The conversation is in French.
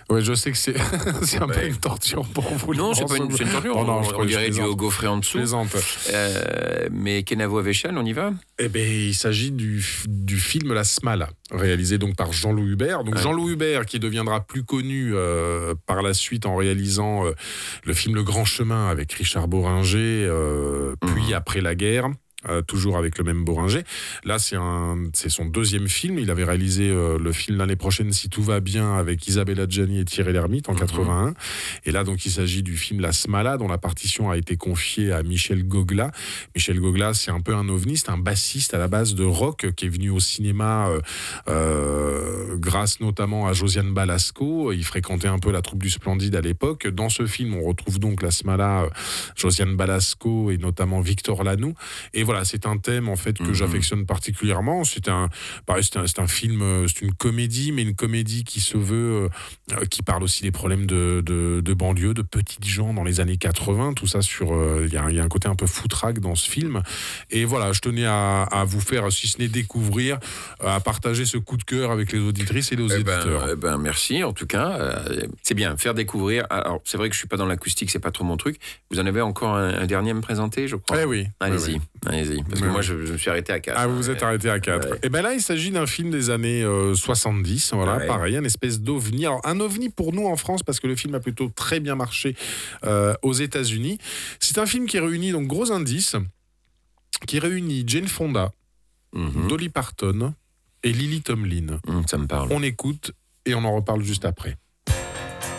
Ouais, je sais que c'est c'est un peu Ouais. une torture pour vous. Non, c'est pas une torture. Oh non, On dirait du gaufré en je dessous. plaisante. Mais Kenavo Aveshal, on y va? Eh ben, il s'agit du film La Smala, réalisé donc par Jean-Loup Hubert. Donc Ouais. Jean-Loup Hubert qui deviendra plus connu par la suite en réalisant le film Le Grand Chemin avec Richard Bohringer, puis Après la guerre. Toujours avec le même Bohringer. Là, c'est son deuxième film. Il avait réalisé le film l'année prochaine, Si tout va bien, avec Isabelle Adjani et Thierry Lhermitte en 81. Et là, donc, il s'agit du film La Smala, dont la partition a été confiée à Michel Gogla. Michel Gogla, c'est un peu un ovni, c'est un bassiste à la base de rock qui est venu au cinéma grâce notamment à Josiane Balasco. Il fréquentait un peu la troupe du Splendide à l'époque. Dans ce film, on retrouve donc La Smala, Josiane Balasco et notamment Victor Lanoux. Et voilà, c'est un thème en fait que j'affectionne particulièrement. C'est un film, c'est une comédie, mais une comédie qui se veut, qui parle aussi des problèmes de banlieue, de petites gens dans les années 80. Tout ça il y a un côté un peu foutraque dans ce film. Et voilà, je tenais à vous faire, si ce n'est découvrir, à partager ce coup de cœur avec les auditrices et les auditeurs. Merci, en tout cas. C'est bien, faire découvrir. Alors, c'est vrai que je suis pas dans l'acoustique, c'est pas trop mon truc. Vous en avez encore un dernier à me présenter, je crois. Eh oui. Allez-y, Oui. allez-y. Parce que moi, je me suis arrêté à 4. Ah, vous vous êtes arrêté à 4. Ouais. Et bien là, il s'agit d'un film des années 70. Voilà, Ouais. pareil, un espèce d'ovni. Alors, un ovni pour nous en France, parce que le film a plutôt très bien marché aux États-Unis. C'est un film qui réunit, donc, gros indice, qui réunit Jane Fonda, Dolly Parton et Lily Tomlin. Ça me parle. On écoute et on en reparle juste après.